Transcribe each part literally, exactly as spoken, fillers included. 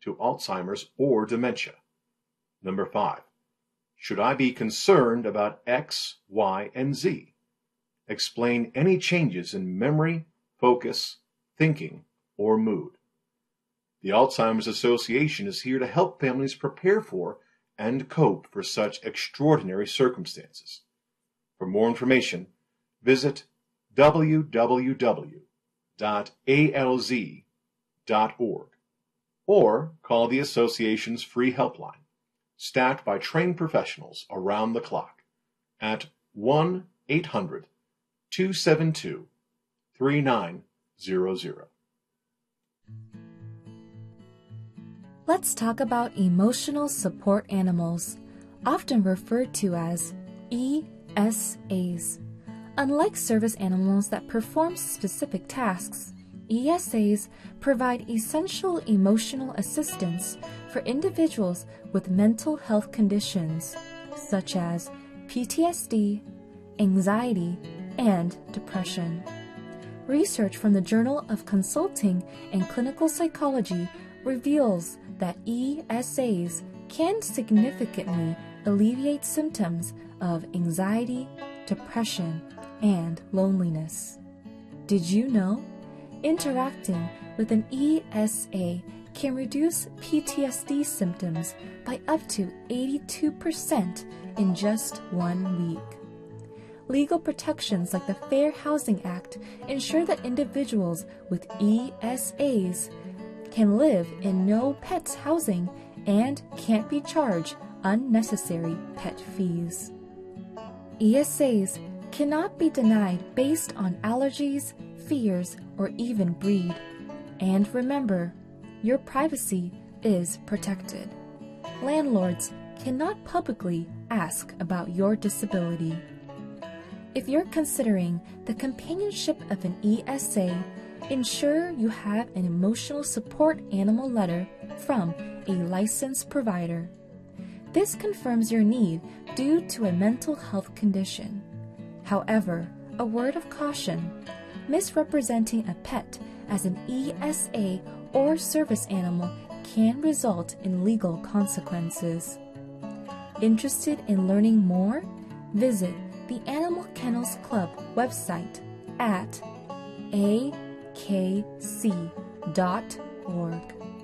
to Alzheimer's or dementia? Number five, should I be concerned about X, Y, and Z? Explain any changes in memory, focus, thinking, or mood. The Alzheimer's Association is here to help families prepare for and cope for such extraordinary circumstances. For more information, visit w w w dot a l z dot org or call the Association's free helpline, staffed by trained professionals around the clock, at one eight hundred two seven two three nine zero zero. Let's talk about emotional support animals, often referred to as E S As. Unlike service animals that perform specific tasks, E S As provide essential emotional assistance for individuals with mental health conditions such as P T S D, anxiety, and depression. Research from the Journal of Consulting and Clinical Psychology reveals that E S As can significantly alleviate symptoms of anxiety, depression, and loneliness. Did you know? Interacting with an E S A can reduce P T S D symptoms by up to eighty-two percent in just one week. Legal protections like the Fair Housing Act ensure that individuals with E S As can live in no pets housing and can't be charged unnecessary pet fees. E S As cannot be denied based on allergies, fears, or even breed. And remember, your privacy is protected. Landlords cannot publicly ask about your disability. If you're considering the companionship of an E S A, ensure you have an emotional support animal letter from a licensed provider. This confirms your need due to a mental health condition. However, a word of caution: misrepresenting a pet as an E S A or service animal can result in legal consequences. Interested in learning more? Visit the Animal Kennels Club website at a k c dot org.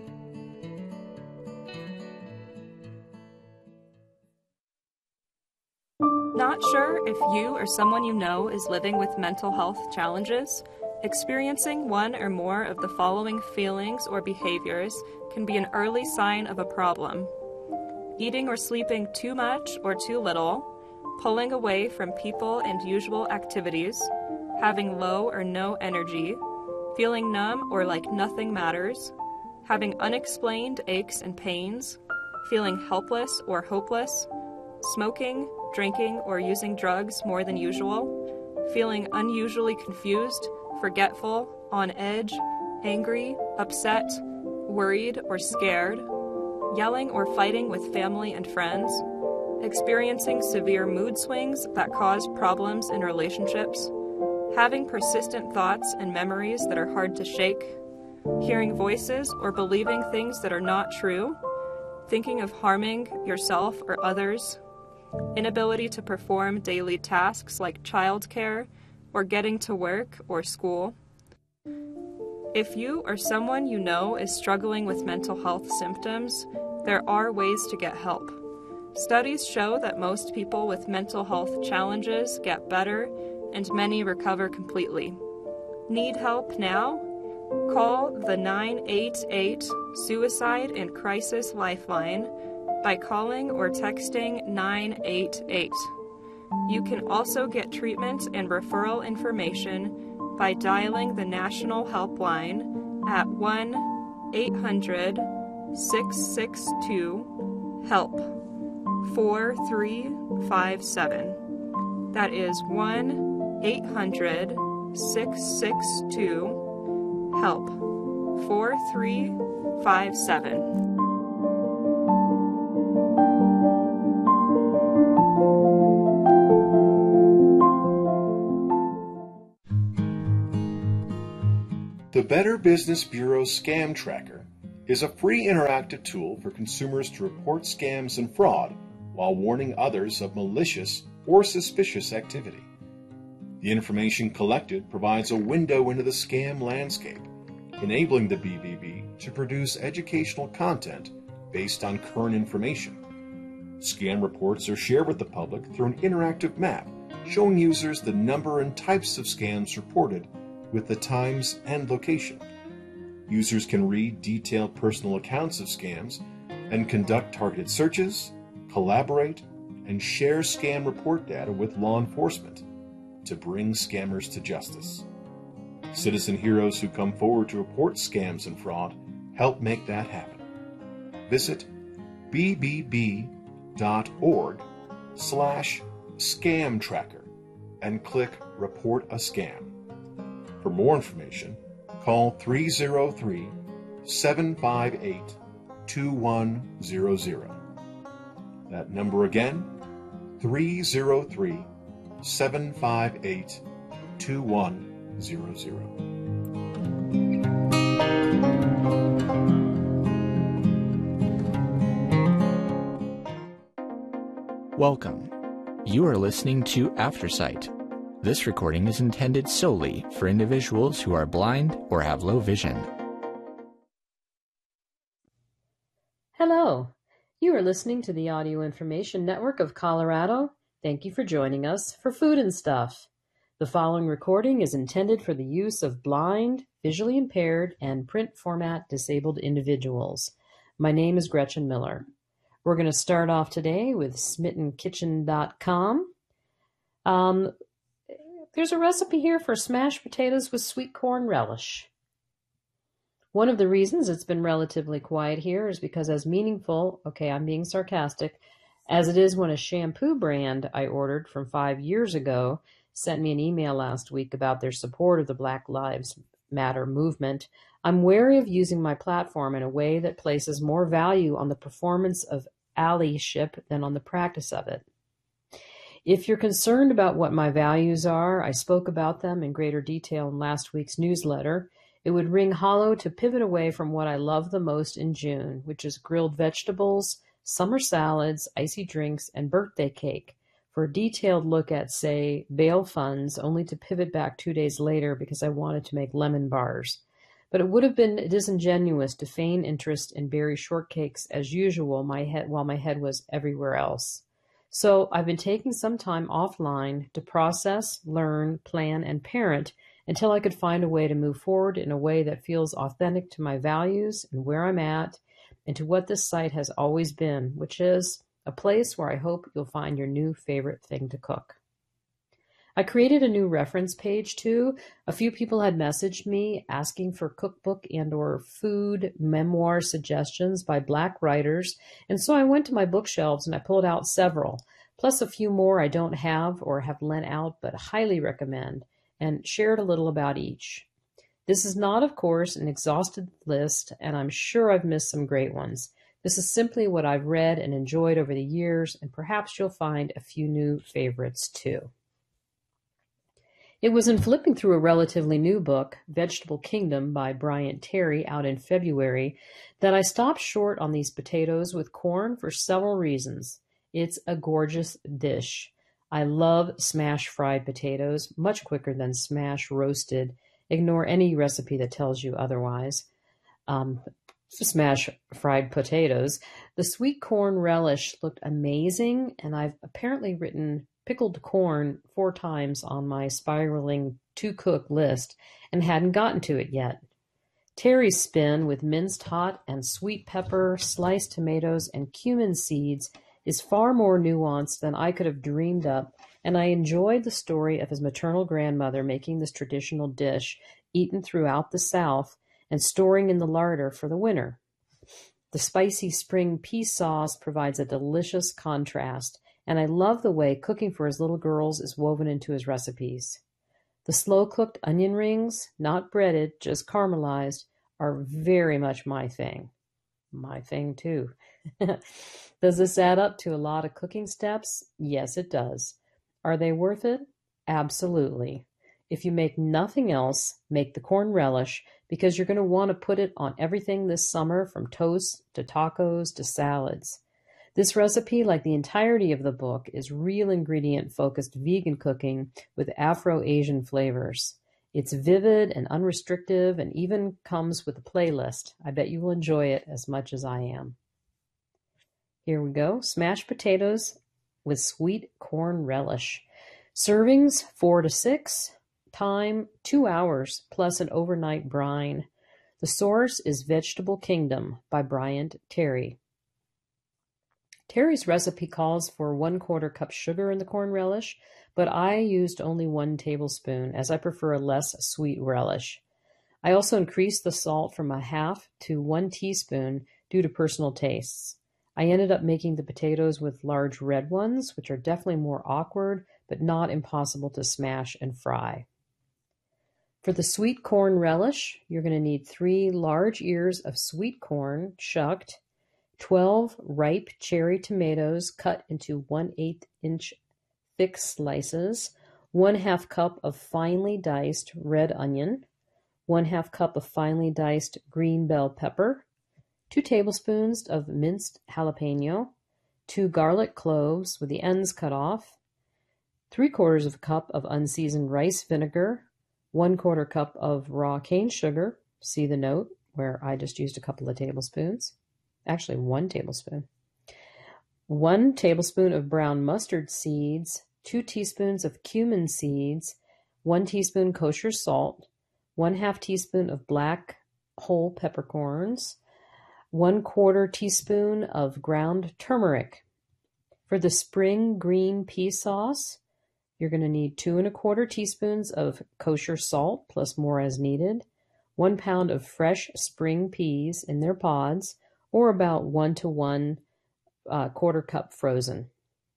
Not sure if you or someone you know is living with mental health challenges? Experiencing one or more of the following feelings or behaviors can be an early sign of a problem. Eating or sleeping too much or too little, pulling away from people and usual activities, having low or no energy, feeling numb or like nothing matters, having unexplained aches and pains, feeling helpless or hopeless, smoking, drinking, or using drugs more than usual, feeling unusually confused, forgetful, on edge, angry, upset, worried, or scared, yelling or fighting with family and friends, experiencing severe mood swings that cause problems in relationships, having persistent thoughts and memories that are hard to shake, hearing voices or believing things that are not true, thinking of harming yourself or others, inability to perform daily tasks like childcare or getting to work or school. If you or someone you know is struggling with mental health symptoms, there are ways to get help. Studies show that most people with mental health challenges get better and many recover completely. Need help now? Call the nine eight eight Suicide and Crisis Lifeline by calling or texting nine eight eight. You can also get treatment and referral information by dialing the national helpline at one eight hundred six six two HELP four three five seven. That is one eight hundred six six two HELP four three five seven. The Better Business Bureau Scam Tracker is a free interactive tool for consumers to report scams and fraud while warning others of malicious or suspicious activity. The information collected provides a window into the scam landscape, enabling the B B B to produce educational content based on current information. Scam reports are shared with the public through an interactive map showing users the number and types of scams reported with the times and location. Users can read detailed personal accounts of scams and conduct targeted searches, collaborate, and share scam report data with law enforcement to bring scammers to justice. Citizen heroes who come forward to report scams and fraud help make that happen. Visit b b b dot org slash scam tracker and click Report a Scam. For more information, call three oh three, seven five eight, two one zero zero. That number again, three oh three, seven five eight, two one zero zero. Welcome. You are listening to Aftersight. This recording is intended solely for individuals who are blind or have low vision. Hello. You are listening to the Audio Information Network of Colorado. Thank you for joining us for Food and Stuff. The following recording is intended for the use of blind, visually impaired, and print format disabled individuals. My name is Gretchen Miller. We're going to start off today with smitten kitchen dot com. Um, there's a recipe here for smashed potatoes with sweet corn relish. One of the reasons it's been relatively quiet here is because as meaningful, okay, I'm being sarcastic, as it is when a shampoo brand I ordered from five years ago sent me an email last week about their support of the Black Lives Matter movement, I'm wary of using my platform in a way that places more value on the performance of allyship than on the practice of it. If you're concerned about what my values are, I spoke about them in greater detail in last week's newsletter. It would ring hollow to pivot away from what I love the most in June, which is grilled vegetables, summer salads, icy drinks, and birthday cake, for a detailed look at, say, bail funds, only to pivot back two days later because I wanted to make lemon bars. But it would have been disingenuous to feign interest in berry shortcakes as usual my head, while my head was everywhere else. So I've been taking some time offline to process, learn, plan, and parent until I could find a way to move forward in a way that feels authentic to my values and where I'm at and to what this site has always been, which is a place where I hope you'll find your new favorite thing to cook. I created a new reference page too. A few people had messaged me asking for cookbook and or food memoir suggestions by Black writers, and so I went to my bookshelves and I pulled out several, plus a few more I don't have or have lent out but highly recommend, and shared a little about each. This is not, of course, an exhaustive list, and I'm sure I've missed some great ones. This is simply what I've read and enjoyed over the years, and perhaps you'll find a few new favorites too. It was in flipping through a relatively new book, Vegetable Kingdom by Bryant Terry, out in February, that I stopped short on these potatoes with corn for several reasons. It's a gorgeous dish. I love smash fried potatoes, much quicker than smash roasted. Ignore any recipe that tells you otherwise. Um, smash fried potatoes. The sweet corn relish looked amazing, and I've apparently written pickled corn four times on my spiraling to-cook list and hadn't gotten to it yet. Terry's spin with minced hot and sweet pepper, sliced tomatoes, and cumin seeds is far more nuanced than I could have dreamed up, and I enjoyed the story of his maternal grandmother making this traditional dish, eaten throughout the South, and storing in the larder for the winter. The spicy spring pea sauce provides a delicious contrast, and I love the way cooking for his little girls is woven into his recipes. The slow-cooked onion rings, not breaded, just caramelized, are very much my thing. My thing, too. Does this add up to a lot of cooking steps? Yes, it does. Are they worth it? Absolutely. If you make nothing else, make the corn relish because you're going to want to put it on everything this summer, from toast to tacos to salads. This recipe, like the entirety of the book, is real ingredient-focused vegan cooking with Afro-Asian flavors. It's vivid and unrestrictive and even comes with a playlist. I bet you will enjoy it as much as I am. Here we go. Smashed potatoes with sweet corn relish. Servings, four to six. Time, two hours, plus an overnight brine. The source is Vegetable Kingdom by Bryant Terry. Terry's recipe calls for one quarter cup sugar in the corn relish, but I used only one tablespoon as I prefer a less sweet relish. I also increased the salt from a half to one teaspoon due to personal tastes. I ended up making the potatoes with large red ones, which are definitely more awkward, but not impossible to smash and fry. For the sweet corn relish, you're going to need three large ears of sweet corn, shucked, twelve ripe cherry tomatoes cut into one eighth inch thick slices, one half cup of finely diced red onion, one half cup of finely diced green bell pepper, two tablespoons of minced jalapeno, two garlic cloves with the ends cut off, three quarters of a cup of unseasoned rice vinegar, one quarter cup of raw cane sugar, see the note where I just used a couple of tablespoons, actually one tablespoon, one tablespoon of brown mustard seeds, two teaspoons of cumin seeds, one teaspoon kosher salt, one half teaspoon of black whole peppercorns, one quarter teaspoon of ground turmeric. For the spring green pea sauce, you're going to need two and a quarter teaspoons of kosher salt, plus more as needed, one pound of fresh spring peas in their pods, or about one to one uh, quarter cup frozen.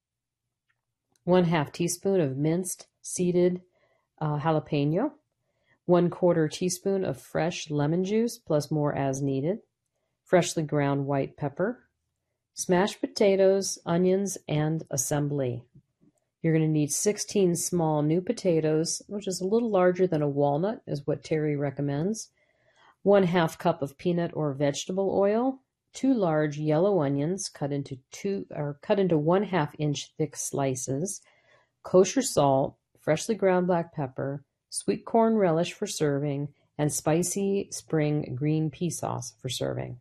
One half teaspoon of minced seeded uh, jalapeno, one quarter teaspoon of fresh lemon juice, plus more as needed, freshly ground white pepper, smashed potatoes, onions, and assembly. You're going to need sixteen small new potatoes, which is a little larger than a walnut, is what Terry recommends, one half cup of peanut or vegetable oil, two large yellow onions cut into two or cut into one half inch thick slices, kosher salt, freshly ground black pepper, sweet corn relish for serving, and spicy spring green pea sauce for serving.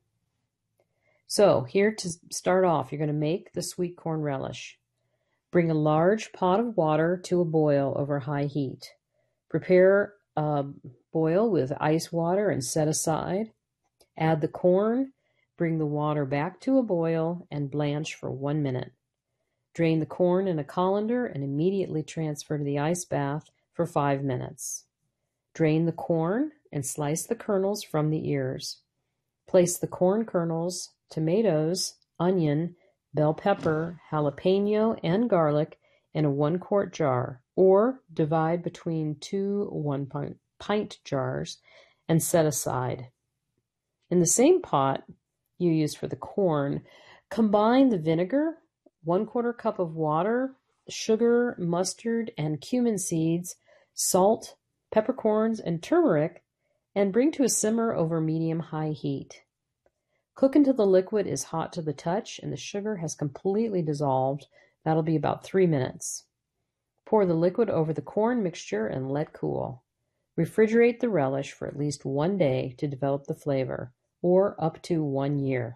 So here to start off, you're going to make the sweet corn relish. Bring a large pot of water to a boil over high heat. Prepare a boil with ice water and set aside. Add the corn, bring the water back to a boil, and blanch for one minute. Drain the corn in a colander and immediately transfer to the ice bath for five minutes. Drain the corn and slice the kernels from the ears. Place the corn kernels, tomatoes, onion, bell pepper, jalapeno, and garlic in a one quart jar, or divide between two one pint jars and set aside. In the same pot you use for the corn, combine the vinegar, one quarter cup of water, sugar, mustard, and cumin seeds, salt, peppercorns, and turmeric, and bring to a simmer over medium-high heat. Cook until the liquid is hot to the touch and the sugar has completely dissolved. That'll be about three minutes. Pour the liquid over the corn mixture and let cool. Refrigerate the relish for at least one day to develop the flavor, or up to one year.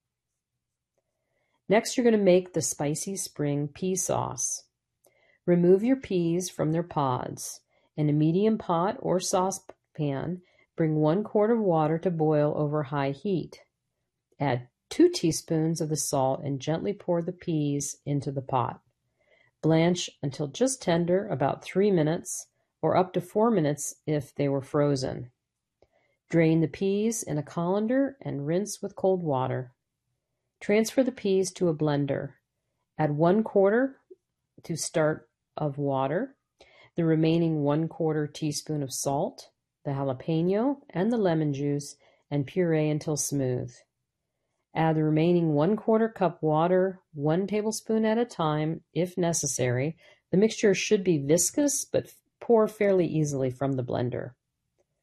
Next, you're going to make the spicy spring pea sauce. Remove your peas from their pods. In a medium pot or saucepan, bring one quart of water to boil over high heat. Add two teaspoons of the salt and gently pour the peas into the pot. Blanch until just tender, about three minutes, or up to four minutes if they were frozen. Drain the peas in a colander and rinse with cold water. Transfer the peas to a blender. Add one quarter to start of water, the remaining one quarter teaspoon of salt, the jalapeno, and the lemon juice, and puree until smooth. Add the remaining one quarter cup water, one tablespoon at a time, if necessary. The mixture should be viscous, but pour fairly easily from the blender.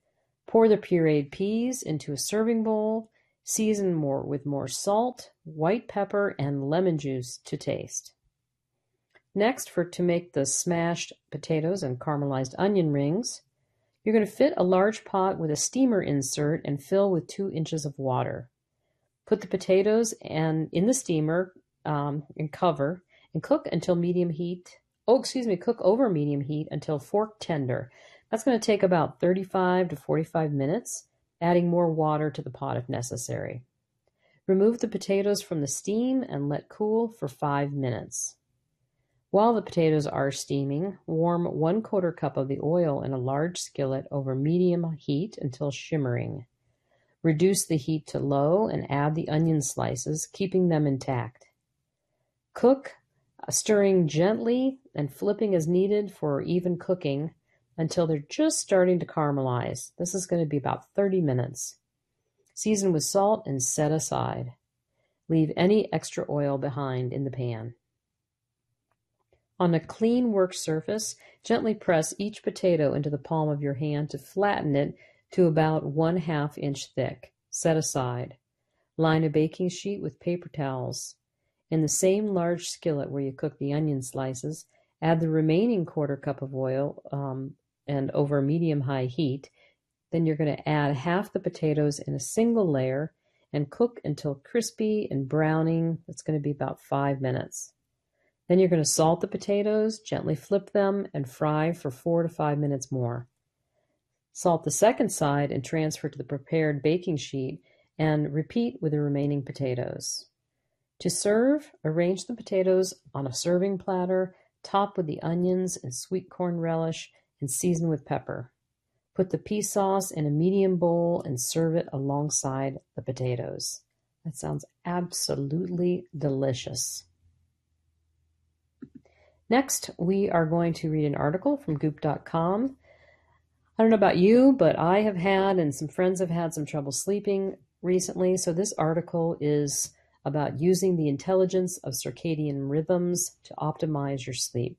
Pour the pureed peas into a serving bowl, season more with more salt, white pepper, and lemon juice to taste. Next, for to make the smashed potatoes and caramelized onion rings, you're going to fit a large pot with a steamer insert and fill with two inches of water. Put the potatoes and in the steamer um, and cover and cook until medium heat. Oh, excuse me, cook over medium heat until fork tender. That's going to take about thirty-five to forty-five minutes, adding more water to the pot if necessary. Remove the potatoes from the steam and let cool for five minutes. While the potatoes are steaming, warm one quarter cup of the oil in a large skillet over medium heat until shimmering. Reduce the heat to low and add the onion slices, keeping them intact. Cook, stirring gently and flipping as needed for even cooking until they're just starting to caramelize. This is going to be about thirty minutes. Season with salt and set aside. Leave any extra oil behind in the pan. On a clean work surface, gently press each potato into the palm of your hand to flatten it to about one half inch thick. Set aside. Line a baking sheet with paper towels. In the same large skillet where you cook the onion slices, add the remaining quarter cup of oil um, and over medium-high heat. Then you're going to add half the potatoes in a single layer and cook until crispy and browning. That's going to be about five minutes. Then you're going to salt the potatoes, gently flip them, and fry for four to five minutes more. Salt the second side and transfer to the prepared baking sheet and repeat with the remaining potatoes. To serve, arrange the potatoes on a serving platter, top with the onions and sweet corn relish, and season with pepper. Put the pea sauce in a medium bowl and serve it alongside the potatoes. That sounds absolutely delicious. Next, we are going to read an article from goop dot com. I don't know about you, but I have had, and some friends have had, some trouble sleeping recently. So this article is about using the intelligence of circadian rhythms to optimize your sleep.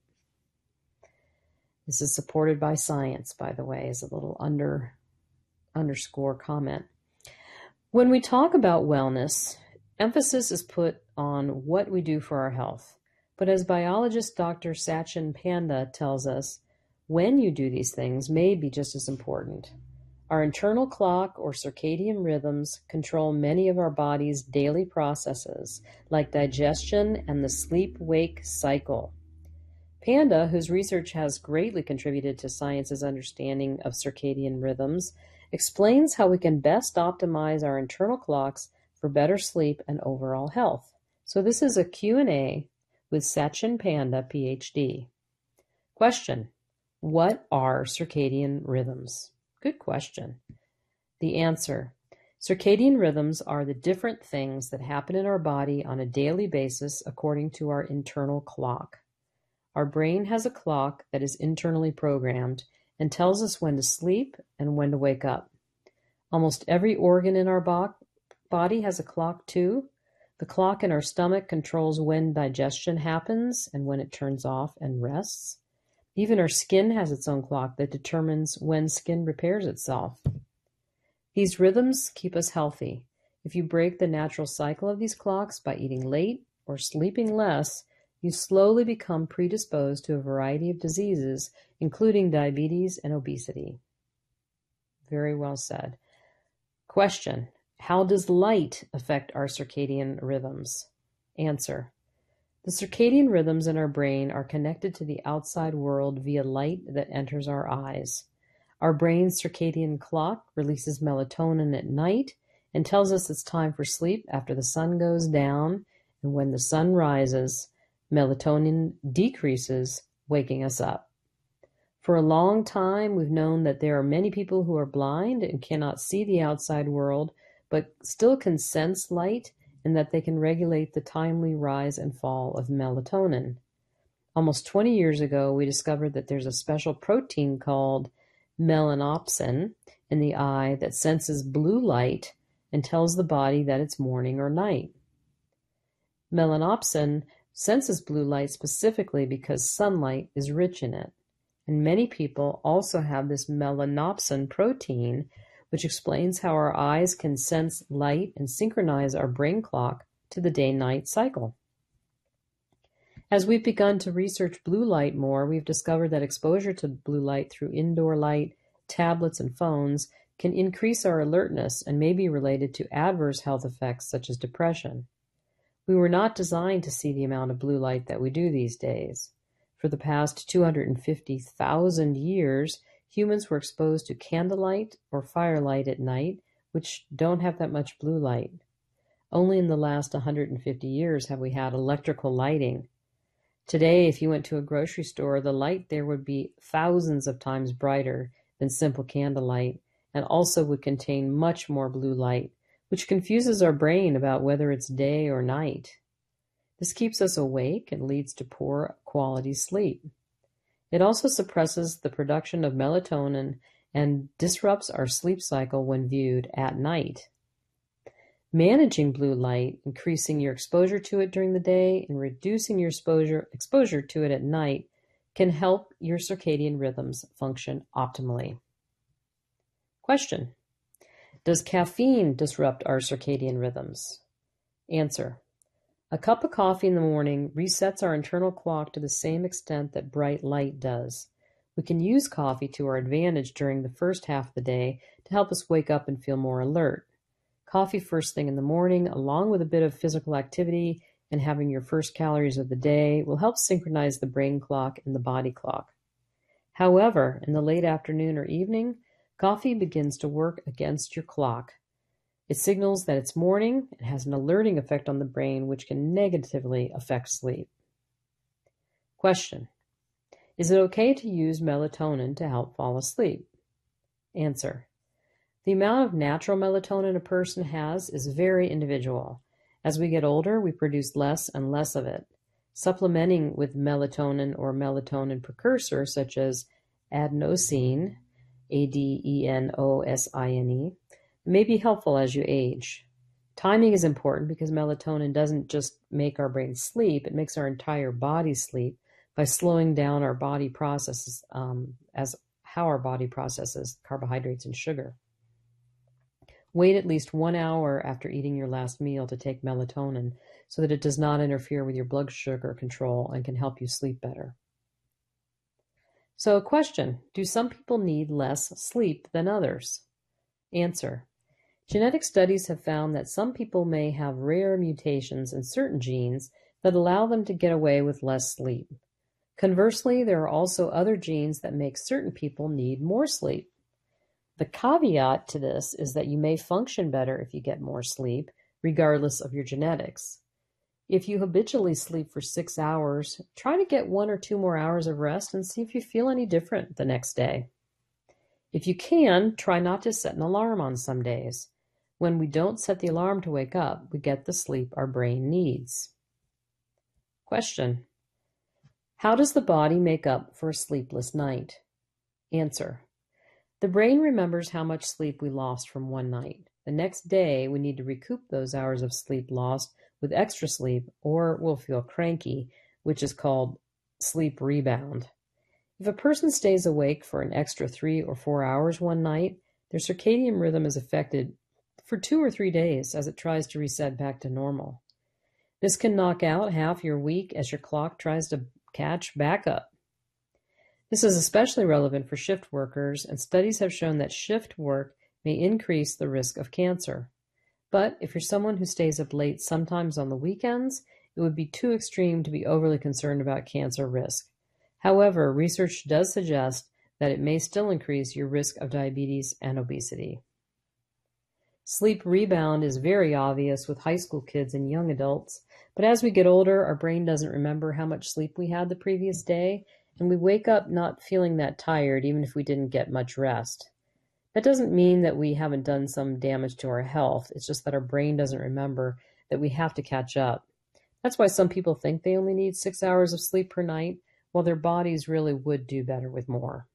This is supported by science, by the way, as a little under underscore comment. When we talk about wellness, emphasis is put on what we do for our health. But as biologist Doctor Sachin Panda tells us, when you do these things may be just as important. Our internal clock or circadian rhythms control many of our body's daily processes, like digestion and the sleep-wake cycle. Panda, whose research has greatly contributed to science's understanding of circadian rhythms, explains how we can best optimize our internal clocks for better sleep and overall health. So this is a Q and A with Sachin Panda, P H D. Question: what are circadian rhythms? Good question. The answer: circadian rhythms are the different things that happen in our body on a daily basis according to our internal clock. Our brain has a clock that is internally programmed and tells us when to sleep and when to wake up. Almost every organ in our bo- body has a clock too. The clock in our stomach controls when digestion happens and when it turns off and rests. Even our skin has its own clock that determines when skin repairs itself. These rhythms keep us healthy. If you break the natural cycle of these clocks by eating late or sleeping less, you slowly become predisposed to a variety of diseases, including diabetes and obesity. Very well said. Question: how does light affect our circadian rhythms? Answer: the circadian rhythms in our brain are connected to the outside world via light that enters our eyes. Our brain's circadian clock releases melatonin at night and tells us it's time for sleep after the sun goes down, and when the sun rises, melatonin decreases, waking us up. For a long time, we've known that there are many people who are blind and cannot see the outside world, but still can sense light, and that they can regulate the timely rise and fall of melatonin. Almost twenty years ago, we discovered that there's a special protein called melanopsin in the eye that senses blue light and tells the body that it's morning or night. Melanopsin senses blue light specifically because sunlight is rich in it. And many people also have this melanopsin protein, which explains how our eyes can sense light and synchronize our brain clock to the day-night cycle. As we've begun to research blue light more, we've discovered that exposure to blue light through indoor light, tablets, and phones can increase our alertness and may be related to adverse health effects such as depression. We were not designed to see the amount of blue light that we do these days. For the past two hundred fifty thousand years, humans were exposed to candlelight or firelight at night, which don't have that much blue light. Only in the last one hundred fifty years have we had electrical lighting. Today, if you went to a grocery store, the light there would be thousands of times brighter than simple candlelight, and also would contain much more blue light, which confuses our brain about whether it's day or night. This keeps us awake and leads to poor quality sleep. It also suppresses the production of melatonin and disrupts our sleep cycle when viewed at night. Managing blue light, increasing your exposure to it during the day, and reducing your exposure, exposure to it at night can help your circadian rhythms function optimally. Question: does caffeine disrupt our circadian rhythms? Answer: a cup of coffee in the morning resets our internal clock to the same extent that bright light does. We can use coffee to our advantage during the first half of the day to help us wake up and feel more alert. Coffee first thing in the morning, along with a bit of physical activity and having your first calories of the day, will help synchronize the brain clock and the body clock. However, in the late afternoon or evening, coffee begins to work against your clock. It signals that it's morning and has an alerting effect on the brain, which can negatively affect sleep. Question: is it okay to use melatonin to help fall asleep? Answer: the amount of natural melatonin a person has is very individual. As we get older, we produce less and less of it. Supplementing with melatonin or melatonin precursor, such as adenosine, A D E N O S I N E, may be helpful as you age. Timing is important because melatonin doesn't just make our brain sleep, it makes our entire body sleep by slowing down our body processes, um, as how our body processes carbohydrates and sugar. Wait at least one hour after eating your last meal to take melatonin so that it does not interfere with your blood sugar control and can help you sleep better. So a question: do some people need less sleep than others? Answer: genetic studies have found that some people may have rare mutations in certain genes that allow them to get away with less sleep. Conversely, there are also other genes that make certain people need more sleep. The caveat to this is that you may function better if you get more sleep, regardless of your genetics. If you habitually sleep for six hours, try to get one or two more hours of rest and see if you feel any different the next day. If you can, try not to set an alarm on some days. When we don't set the alarm to wake up, we get the sleep our brain needs. Question: how does the body make up for a sleepless night? Answer: the brain remembers how much sleep we lost from one night. The next day, we need to recoup those hours of sleep lost with extra sleep, or we'll feel cranky, which is called sleep rebound. If a person stays awake for an extra three or four hours one night, their circadian rhythm is affected for two or three days as it tries to reset back to normal. This can knock out half your week as your clock tries to catch back up. This is especially relevant for shift workers, and studies have shown that shift work may increase the risk of cancer. But if you're someone who stays up late sometimes on the weekends, it would be too extreme to be overly concerned about cancer risk. However, research does suggest that it may still increase your risk of diabetes and obesity. Sleep rebound is very obvious with high school kids and young adults, but as we get older, our brain doesn't remember how much sleep we had the previous day, and we wake up not feeling that tired even if we didn't get much rest. That doesn't mean that we haven't done some damage to our health. It's just that our brain doesn't remember that we have to catch up. That's why some people think they only need six hours of sleep per night, while their bodies really would do better with more.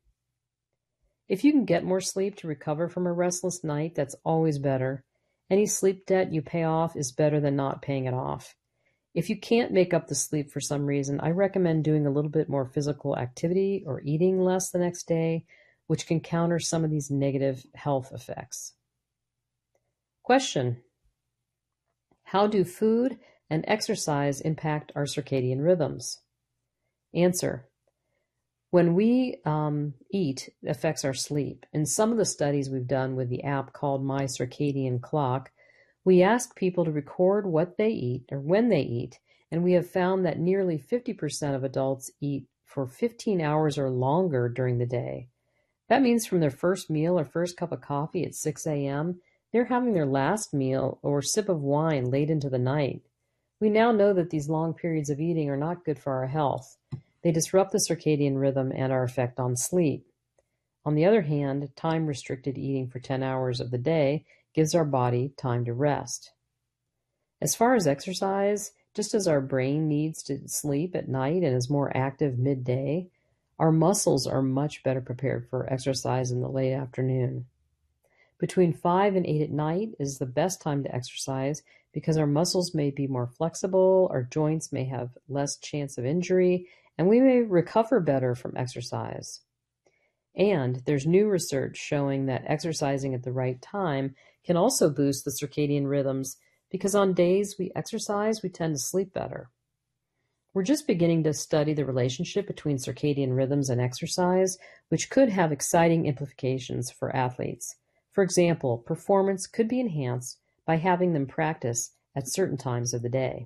If you can get more sleep to recover from a restless night, that's always better. Any sleep debt you pay off is better than not paying it off. If you can't make up the sleep for some reason, I recommend doing a little bit more physical activity or eating less the next day, which can counter some of these negative health effects. Question: how do food and exercise impact our circadian rhythms? Answer: when we um, eat, it affects our sleep. In some of the studies we've done with the app called My Circadian Clock, we ask people to record what they eat or when they eat, and we have found that nearly fifty percent of adults eat for fifteen hours or longer during the day. That means from their first meal or first cup of coffee at six a.m., they're having their last meal or sip of wine late into the night. We now know that these long periods of eating are not good for our health. They disrupt the circadian rhythm and our effect on sleep. On the other hand, time-restricted eating for ten hours of the day gives our body time to rest. As far as exercise, just as our brain needs to sleep at night and is more active midday, our muscles are much better prepared for exercise in the late afternoon. Between five and eight at night is the best time to exercise because our muscles may be more flexible, our joints may have less chance of injury, and we may recover better from exercise. And there's new research showing that exercising at the right time can also boost the circadian rhythms because on days we exercise, we tend to sleep better. We're just beginning to study the relationship between circadian rhythms and exercise, which could have exciting implications for athletes. For example, performance could be enhanced by having them practice at certain times of the day.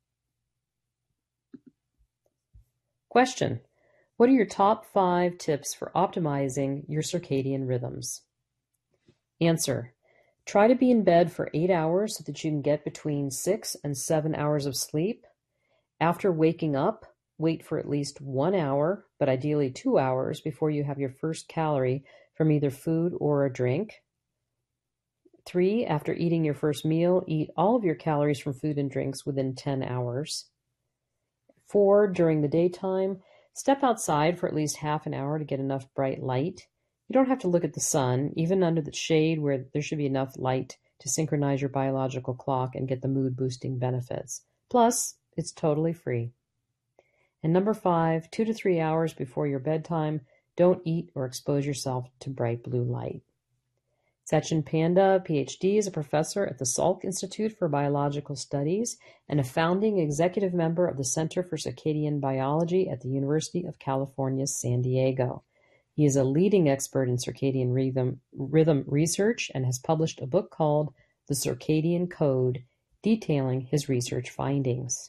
Question: what are your top five tips for optimizing your circadian rhythms? Answer: try to be in bed for eight hours so that you can get between six and seven hours of sleep. After waking up, wait for at least one hour, but ideally two hours before you have your first calorie from either food or a drink. Three, after eating your first meal, eat all of your calories from food and drinks within ten hours. Four, during the daytime, step outside for at least half an hour to get enough bright light. You don't have to look at the sun, even under the shade where there should be enough light to synchronize your biological clock and get the mood-boosting benefits. Plus, it's totally free. And number five, two to three hours before your bedtime, don't eat or expose yourself to bright blue light. Sachin Panda, P H D, is a professor at the Salk Institute for Biological Studies and a founding executive member of the Center for Circadian Biology at the University of California, San Diego. He is a leading expert in circadian rhythm, rhythm research and has published a book called The Circadian Code, detailing his research findings.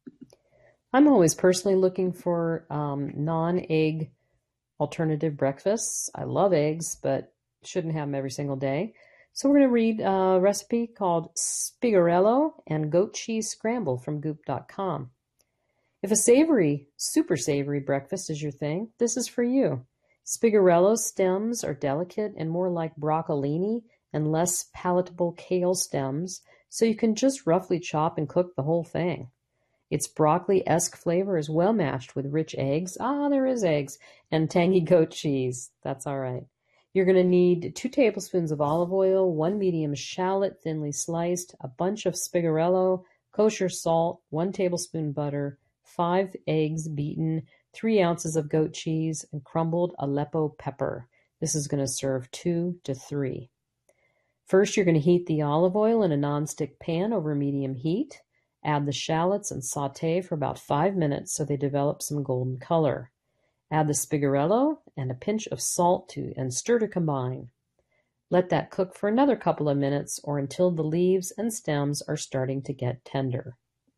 I'm always personally looking for um, non-egg alternative breakfasts. I love eggs, but shouldn't have them every single day. So we're going to read a recipe called Spigarello and Goat Cheese Scramble from goop dot com. If a savory, super savory breakfast is your thing, this is for you. Spigarello stems are delicate and more like broccolini and less palatable kale stems, so you can just roughly chop and cook the whole thing. Its broccoli-esque flavor is well matched with rich eggs, ah, there is eggs, and tangy goat cheese. That's all right. You're going to need two tablespoons of olive oil, one medium shallot thinly sliced, a bunch of spigarello, kosher salt, one tablespoon butter, five eggs beaten, three ounces of goat cheese, and crumbled Aleppo pepper. This is going to serve two to three. First, you're going to heat the olive oil in a nonstick pan over medium heat. Add the shallots and saute for about five minutes so they develop some golden color. Add the spigarello and a pinch of salt to and stir to combine. Let that cook for another couple of minutes or until the leaves and stems are starting to get tender.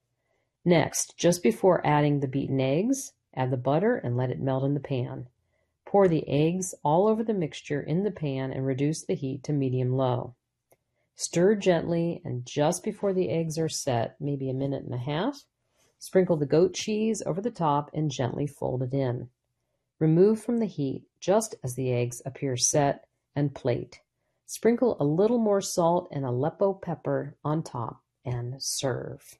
Next, just before adding the beaten eggs, add the butter and let it melt in the pan. Pour the eggs all over the mixture in the pan and reduce the heat to medium-low. Stir gently, and just before the eggs are set, maybe a minute and a half, sprinkle the goat cheese over the top and gently fold it in. Remove from the heat just as the eggs appear set and plate. Sprinkle a little more salt and Aleppo pepper on top and serve.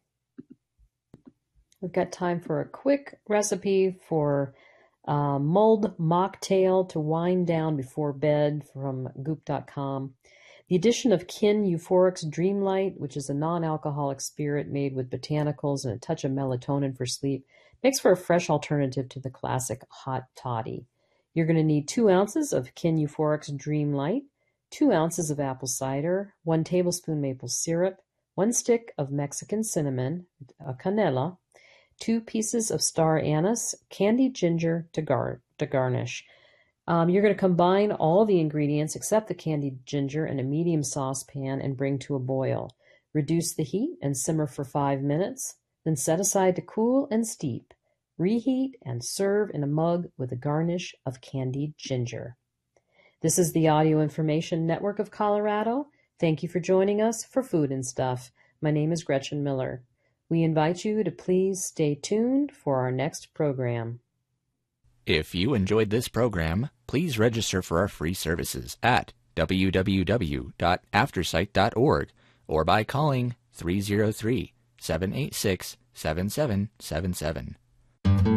We've got time for a quick recipe for uh, mulled mocktail to wind down before bed from goop dot com. The addition of Kin Euphorix Dreamlight, which is a non-alcoholic spirit made with botanicals and a touch of melatonin for sleep, makes for a fresh alternative to the classic hot toddy. You're going to need two ounces of Kin Euphorix Dream Light, two ounces of apple cider, one tablespoon maple syrup, one stick of Mexican cinnamon, a canela, two pieces of star anise, candied ginger to, gar to garnish. Um, you're going to combine all the ingredients except the candied ginger in a medium saucepan and bring to a boil. Reduce the heat and simmer for five minutes, then set aside to cool and steep. Reheat and serve in a mug with a garnish of candied ginger. This is the Audio Information Network of Colorado. Thank you for joining us for Food and Stuff. My name is Gretchen Miller. We invite you to please stay tuned for our next program. If you enjoyed this program, please register for our free services at w w w dot aftersight dot org or by calling three oh three, seven eight six, seven seven seven seven.